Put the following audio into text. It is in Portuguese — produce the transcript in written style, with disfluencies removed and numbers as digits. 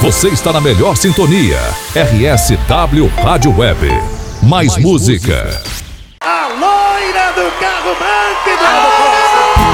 Você está na melhor sintonia. RSW Rádio Web. Mais música. A loira do carro branco.